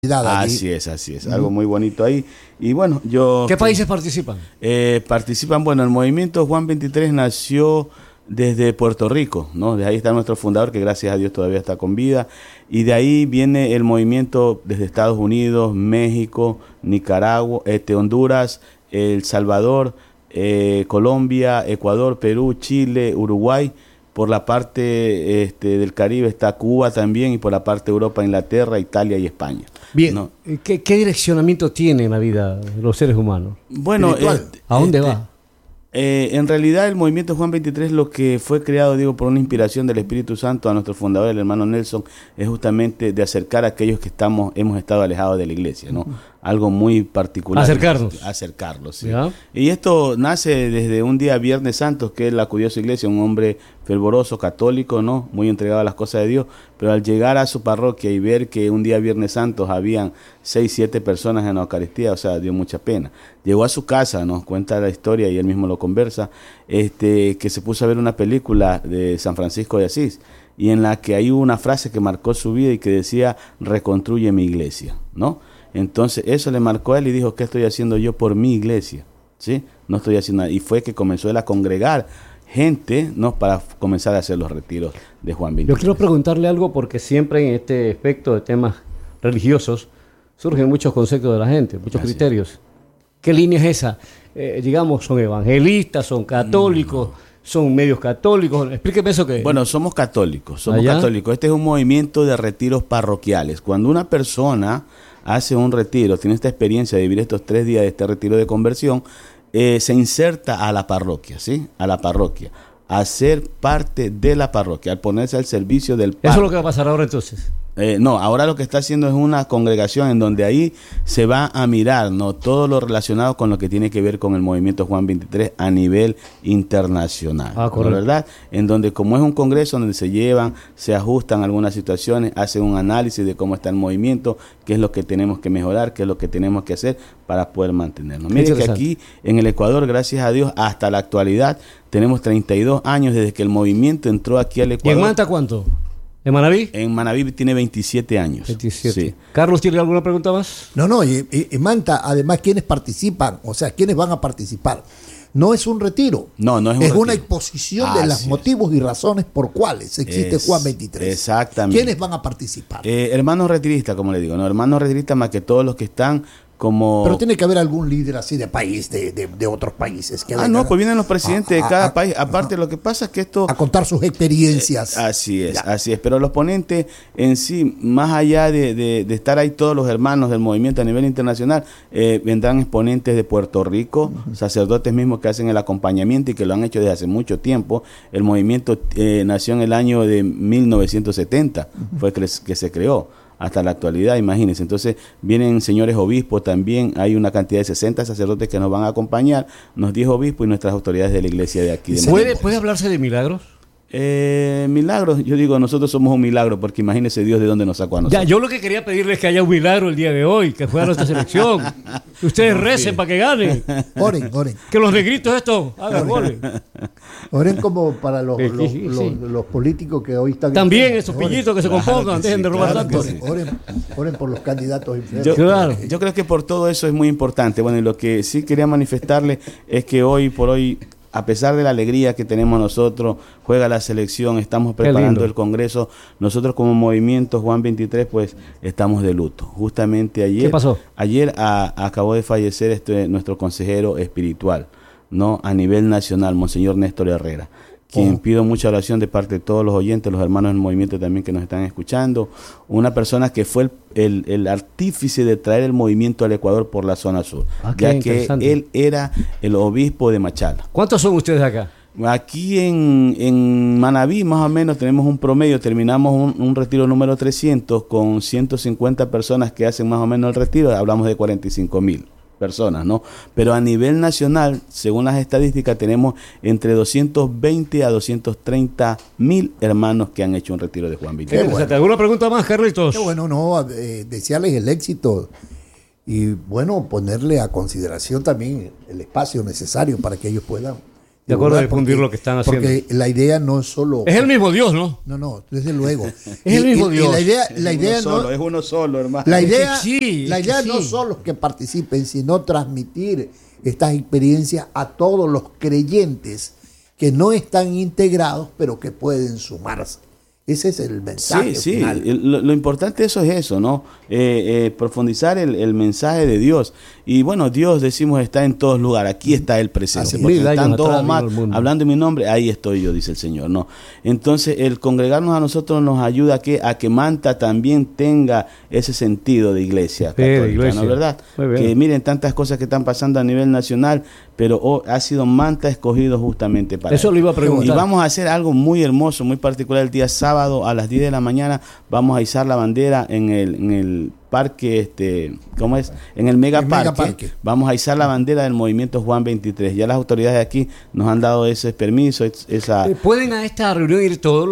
Así es, algo muy bonito ahí. Y bueno, yo... ¿Qué países participan? Participan, bueno, el movimiento Juan 23 nació desde Puerto Rico, ¿no? De ahí está nuestro fundador, que gracias a Dios todavía está con vida. Y de ahí viene el movimiento desde Estados Unidos, México, Nicaragua, Honduras, El Salvador, Colombia, Ecuador, Perú, Chile, Uruguay. Por la parte del Caribe está Cuba también, y por la parte de Europa, Inglaterra, Italia y España. Bien, ¿no? ¿Qué direccionamiento tiene en la vida de los seres humanos? Bueno, ¿a dónde va? En realidad el movimiento Juan 23, lo que fue creado, digo, por una inspiración del Espíritu Santo a nuestro fundador, el hermano Nelson, es justamente de acercar a aquellos que hemos estado alejados de la iglesia, ¿no? Algo muy particular. Acercarlos, sí. ¿Ya? Y esto nace desde un día Viernes Santo, que él acudió a su iglesia, un hombre fervoroso, católico, ¿no? Muy entregado a las cosas de Dios, pero al llegar a su parroquia y ver que un día Viernes Santo habían 6, 7 personas en la Eucaristía, o sea, dio mucha pena. Llegó a su casa, nos cuenta la historia y él mismo lo conversa, que se puso a ver una película de San Francisco de Asís, y en la que hay una frase que marcó su vida y que decía: reconstruye mi iglesia, ¿no? Entonces eso le marcó a él y dijo: ¿qué estoy haciendo yo por mi iglesia? ¿Sí? No estoy haciendo nada. Y fue que comenzó él a congregar gente, ¿no? Para comenzar a hacer los retiros de Juan 23. Yo quiero preguntarle algo, porque siempre en este aspecto de temas religiosos surgen muchos conceptos de la gente, muchos criterios. ¿Qué línea es esa? Digamos, ¿son evangelistas, son católicos, son medios católicos? Explíqueme eso. Que bueno, somos católicos. Este es un movimiento de retiros parroquiales. Cuando una persona hace un retiro, tiene esta experiencia de vivir estos 3 días de este retiro de conversión, se inserta a la parroquia, ¿sí? A la parroquia, a ser parte de la parroquia, al ponerse al servicio del párroco. ¿Eso es lo que va a pasar ahora entonces? No, ahora lo que está haciendo es una congregación en donde ahí se va a mirar, ¿no? Todo lo relacionado con lo que tiene que ver con el movimiento Juan 23 a nivel internacional, ¿no? ¿Verdad? En donde, como es un congreso donde se llevan, se ajustan algunas situaciones, hacen un análisis de cómo está el movimiento, qué es lo que tenemos que mejorar, qué es lo que tenemos que hacer para poder mantenernos. Mire que aquí en el Ecuador, gracias a Dios, hasta la actualidad, tenemos 32 años desde que el movimiento entró aquí al Ecuador. ¿Y en Manta cuánto? ¿En Manaví? En Manaví tiene 27 años. 27. Sí. Carlos, ¿tiene alguna pregunta más? No, y en Manta, además, ¿quiénes participan? O sea, ¿quiénes van a participar? No es un retiro. No es un retiro. Es una exposición de los motivos y razones por cuales existe Juan 23. Exactamente. ¿Quiénes van a participar? Hermanos retiristas, como le digo, ¿no? Hermanos retiristas más que todos los que están como... Pero tiene que haber algún líder así de país, de otros países. Que pues vienen los presidentes de cada país. Aparte, lo que pasa es que esto... A contar sus experiencias. Así es. Pero los ponentes en sí, más allá de estar ahí todos los hermanos del movimiento a nivel internacional, vendrán exponentes de Puerto Rico, sacerdotes mismos que hacen el acompañamiento y que lo han hecho desde hace mucho tiempo. El movimiento nació en el año de 1970, fue que se creó. Hasta la actualidad, imagínense. Entonces vienen señores obispos también, hay una cantidad de 60 sacerdotes que nos van a acompañar, nos 10 obispos y nuestras autoridades de la iglesia de aquí. ¿Puede hablarse de milagros? Milagros, yo digo, nosotros somos un milagro, porque imagínese Dios de dónde nos sacó a nosotros. Ya, yo lo que quería pedirles es que haya un milagro el día de hoy, que fuera nuestra selección. Que ustedes recen para que ganen. Oren. Que los negritos estos hagan goles. Oren como para los políticos que hoy están... También esos pillitos que se compongan, dejen de robar tanto. Oren por los candidatos enfermos. Yo creo que por todo eso es muy importante. Bueno, y lo que sí quería manifestarle es que hoy por hoy, a pesar de la alegría que tenemos nosotros, juega la selección, estamos preparando el Congreso, nosotros como movimiento Juan 23 pues estamos de luto. Justamente ayer... ¿Qué pasó? Ayer acabó de fallecer nuestro consejero espiritual, ¿no? A nivel nacional, Monseñor Néstor Herrera, quien pido mucha oración de parte de todos los oyentes, los hermanos del movimiento también que nos están escuchando. Una persona que fue el artífice de traer el movimiento al Ecuador por la zona sur, ya que él era el obispo de Machala. ¿Cuántos son ustedes acá? Aquí en Manaví más o menos tenemos un promedio, terminamos un retiro número 300 con 150 personas que hacen más o menos el retiro, hablamos de 45,000 personas, ¿no? Pero a nivel nacional, según las estadísticas, tenemos entre 220 a 230,000 hermanos que han hecho un retiro de Juan 23. Bueno. ¿Alguna pregunta más, Carlitos? Qué bueno, desearles el éxito y bueno, ponerle a consideración también el espacio necesario para que ellos puedan De acuerdo a divulgar, difundir lo que están haciendo. Porque la idea no es solo... Es el mismo Dios, ¿no? No, desde luego. Es el mismo Dios. La idea no... Es uno solo, hermano. La idea, sí, la idea no solo que participen, sino transmitir estas experiencias a todos los creyentes que no están integrados, pero que pueden sumarse. Ese es el mensaje final. Lo importante de eso es eso, ¿no? Profundizar el mensaje de Dios. Y bueno, Dios, decimos, está en todos lugares. Aquí está Él presente. Hace Porque 1000 años están todos atrás más vino al mundo. hablando en mi nombre, ahí estoy yo, dice el Señor, ¿no? Entonces, el congregarnos a nosotros nos ayuda a que Manta también tenga ese sentido de iglesia católica, iglesia. ¿no? ¿Verdad? Muy bien. Que miren tantas cosas que están pasando a nivel nacional, pero ha sido Manta escogido justamente para Eso lo iba a preguntar. Y vamos a hacer algo muy hermoso, muy particular. El día sábado a las 10 de la mañana vamos a izar la bandera en el parque, ¿cómo es? En el megaparque. Vamos a izar la bandera del movimiento Juan 23. Ya las autoridades de aquí nos han dado ese permiso, esa... ¿Pueden a esta reunión ir todos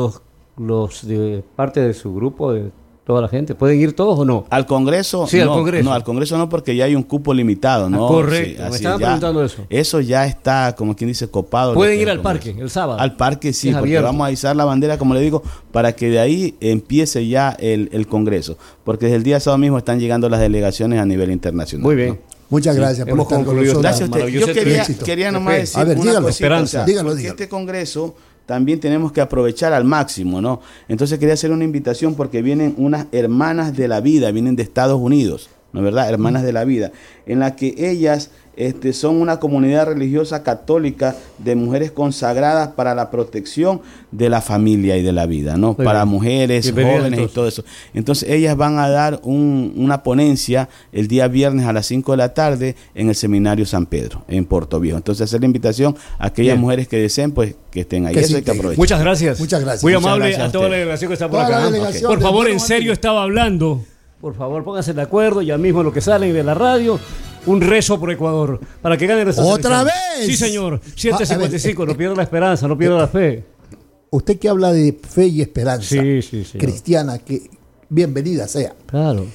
los de parte de su grupo, de toda la gente? ¿Pueden ir todos o no? Al Congreso, Sí, no, al Congreso. no, al Congreso no, porque ya hay un cupo limitado, ¿no? Correcto, Sí, me así estaban ya, preguntando eso. Eso ya está, como quien dice, copado. ¿Pueden lo que ir es al el parque Congreso. el sábado? Al parque sí, Es porque abierto. vamos a izar la bandera, como le digo, para que de ahí empiece ya el Congreso, porque desde el día sábado mismo están llegando las delegaciones a nivel internacional. Muy bien. ¿no? Muchas gracias por hemos estar con concluido. nosotros. Gracias a usted. Maravilloso Yo quería, éxito. quería nomás decir A ver, una dígalo, cosita, Esperanza. Dígalo. porque este Congreso también tenemos que aprovechar al máximo, ¿no? Entonces quería hacer una invitación porque vienen unas hermanas de la vida, vienen de Estados Unidos, ¿no es verdad? Hermanas de la vida, en la que ellas son una comunidad religiosa católica de mujeres consagradas para la protección de la familia y de la vida, ¿no? Muy Para bien. mujeres, Bienvenidas, jóvenes entonces. y todo eso. Entonces ellas van a dar una ponencia el día viernes a las 5 de la tarde en el Seminario San Pedro, en Puerto Viejo. Entonces hacer la invitación a aquellas Bien. mujeres que deseen, pues que estén ahí. Que Eso se hay que integren. aprovechar. Muchas gracias. Muchas gracias. Muy Muchas amable gracias a a toda la usted. delegación que está por Toda la acá. delegación Por de favor, Pedro en serio Martínez. estaba hablando. Por favor, pónganse de acuerdo. Ya mismo lo que sale de la radio, un rezo por Ecuador para que ganen esta ¿Otra selección. vez? Sí, señor. 7:55. A ver, No pierda la esperanza, no pierda la fe. Usted que habla de fe y esperanza Sí, señor. cristiana, que bienvenida sea. Claro.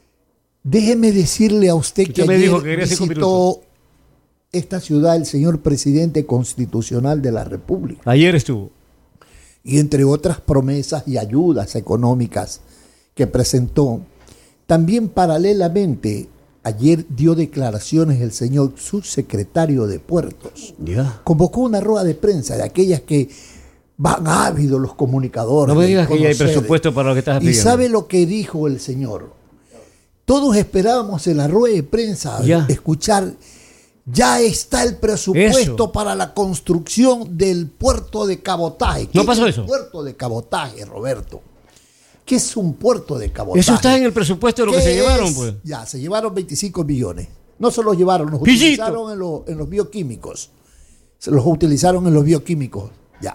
Déjeme decirle a usted que Usted me ayer dijo que quería 5 visitó esta ciudad el señor presidente constitucional de la República. Ayer estuvo. Y entre otras promesas y ayudas económicas que presentó, también paralelamente ayer dio declaraciones el señor subsecretario de Puertos. Ya. Convocó una rueda de prensa de aquellas que van ávidos los comunicadores. No me de digas que ya hay conocer. presupuesto para lo que estás Y pidiendo. sabe lo que dijo el señor. Todos esperábamos en la rueda de prensa Ya. escuchar, ya está el presupuesto Eso. para la construcción del puerto de cabotaje. ¿Qué ¿No pasó es eso? un puerto de cabotaje, Roberto? ¿Qué es un puerto de cabotaje? Eso está en el presupuesto de lo que ¿Qué se llevaron, es? pues. Ya, se llevaron 25 millones. No se los llevaron, los Pillito. utilizaron en los bioquímicos. Se los utilizaron en los bioquímicos. Ya.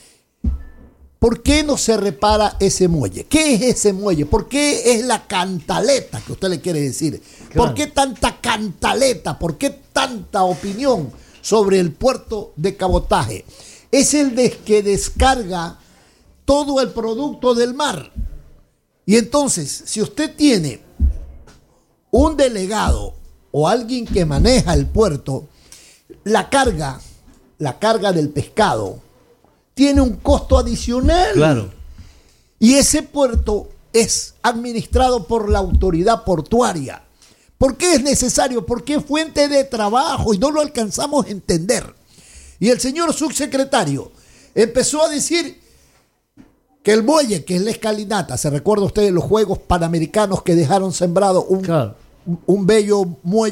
¿Por qué no se repara ese muelle? ¿Qué es ese muelle? ¿Por qué es la cantaleta que usted le quiere decir? Claro. ¿Por qué tanta cantaleta? ¿Por qué tanta opinión sobre el puerto de cabotaje? Es el que descarga todo el producto del mar. Y entonces, si usted tiene un delegado o alguien que maneja el puerto, la carga del pescado tiene un costo adicional. Claro. Y ese puerto es administrado por la autoridad portuaria. ¿Por qué es necesario? Porque es fuente de trabajo y no lo alcanzamos a entender. Y el señor subsecretario empezó a decir que el muelle, que es la escalinata, se recuerda usted de los Juegos Panamericanos que dejaron sembrado Claro. un bello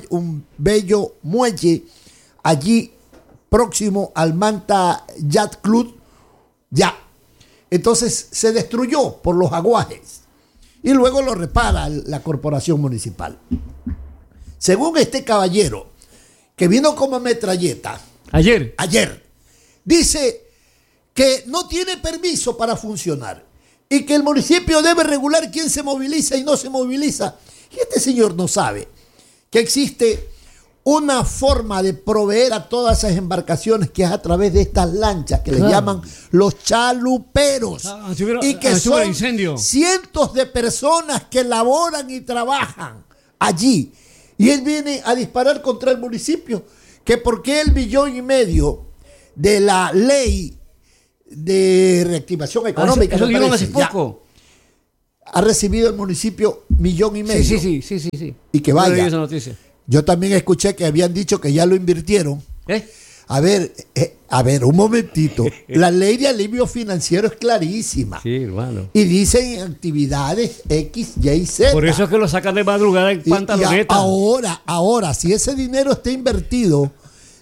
muelle allí próximo al Manta Yacht Club, ya. Entonces se destruyó por los aguajes y luego lo repara la corporación municipal. Según este caballero, que vino como metralleta Ayer. ayer, dice que no tiene permiso para funcionar y que el municipio debe regular quién se moviliza y no se moviliza. Y este señor no sabe que existe una forma de proveer a todas esas embarcaciones que es a través de estas lanchas que le Claro. llaman los chaluperos. Si hubiera- Y que si hubiera son incendio. cientos de personas que laboran y trabajan allí. Y él viene a disparar contra el municipio, que por qué el 1,5 millones de la ley de reactivación económica. Eso me dieron parece, hace poco. ha recibido el municipio 1,5 millones. Sí. Y que Yo leí vaya. esa noticia. Yo también escuché que habían dicho que ya lo invirtieron. ¿Eh? A ver, un momentito. La ley de alivio financiero es clarísima. Sí, hermano. Y dicen actividades X, Y, Z. Por eso es que lo sacan de madrugada en Y pantaloneta. ahora, si ese dinero está invertido,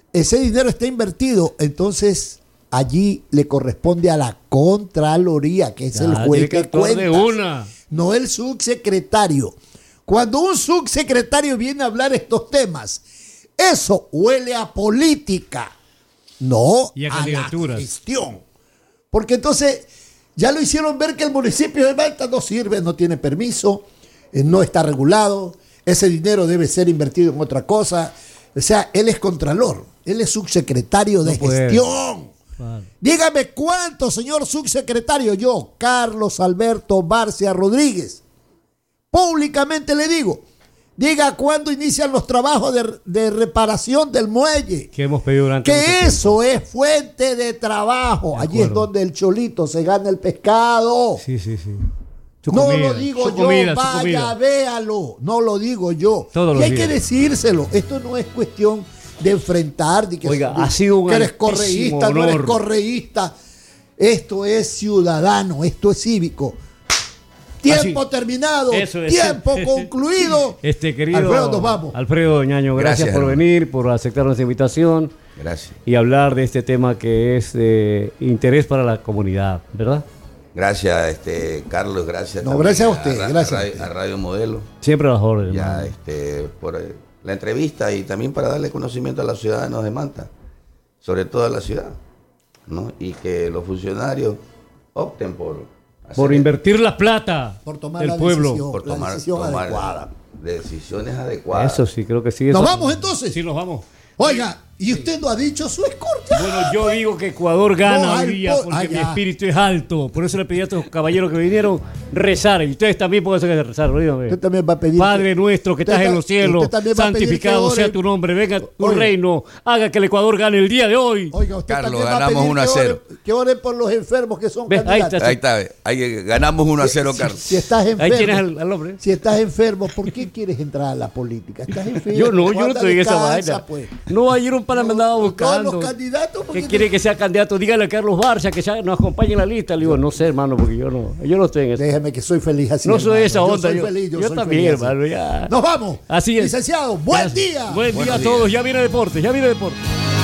entonces allí le corresponde a la Contraloría, que es el Ya, juez tiene que que actuar de cuenta, una. no el subsecretario. Cuando un subsecretario viene a hablar estos temas, eso huele a política, no Y a a la candidaturas. gestión. Porque entonces ya lo hicieron ver que el municipio de Manta no sirve, no tiene permiso, no está regulado, ese dinero debe ser invertido en otra cosa. O sea, él es contralor, él es subsecretario de No puede. gestión. Claro. Dígame cuánto, señor subsecretario, yo, Carlos Alberto Barcia Rodríguez, públicamente le digo, diga cuándo inician los trabajos de reparación del muelle. Que hemos pedido durante mucho Que tiempo. eso es fuente de trabajo. De Allí es acuerdo. donde el cholito se gana el pescado. Sí. Su No comida, lo digo su yo, comida, su vaya, comida. véalo. No lo digo yo. Todos y los hay días. que decírselo. Esto no es cuestión de enfrentar, de que, Oiga, ha sido un que eres altísimo correísta, no eres honor. correísta. Esto es ciudadano, esto es cívico. Tiempo terminado, Eso es. tiempo concluido. Querido Alfredo, nos vamos. Alfredo Ñaño, gracias Gracias, por hermano. venir, por aceptar nuestra invitación Gracias. y hablar de este tema que es de interés para la comunidad, ¿verdad? Gracias, Carlos, gracias. No, también gracias a usted, gracias a Radio, usted. a Radio Modelo, Siempre a las órdenes. ya, hermano. por la entrevista y también para darle conocimiento a los ciudadanos de Manta, sobre todo a la ciudad, ¿no? Y que los funcionarios opten por Por invertir la plata Por tomar del la pueblo. decisión. por la tomar, decisión tomar adecuada. decisiones adecuadas. Eso sí, creo que sí. ¿Nos eso- vamos entonces? Sí, nos vamos. Oiga, y usted no ha dicho su escorta. Bueno, yo digo que Ecuador gana No, hoy al día po- porque mi ya. espíritu es alto. Por eso le pedí a estos caballeros que vinieron rezar. Y ustedes también pueden rezar. Dígame. Usted también va a pedir. Padre nuestro que usted estás en ta- los cielos, usted también va a pedir santificado que sea oren. tu nombre. Venga tu Oiga. reino. Haga que el Ecuador gane el día de hoy. Oiga, usted Carlos, también va a ganamos pedir 1-0. que oren por los enfermos que son ¿Ves? Ahí candidatos. está. Ahí está, ganamos 1-0, Carlos. Si estás Ahí enfermo, tienes al hombre. si estás enfermo, ¿por qué quieres entrar a la política? Estás enfermo. Yo no anda, estoy en esa descansa, vaina. pues. No, ayer un pana me andaba Todos buscando. los candidatos. porque ¿Qué quiere que sea candidato? Dígale a Carlos Barcia que nos acompañe en la lista. Le digo, no sé, hermano, porque yo no estoy en eso. Déjeme que soy feliz así. No soy hermano. esa onda. Yo soy feliz, yo soy también, feliz así. hermano. Ya. Nos vamos. Así es. Licenciado, buen Gracias. día. Buen día a Buenos todos. días. Ya viene deporte.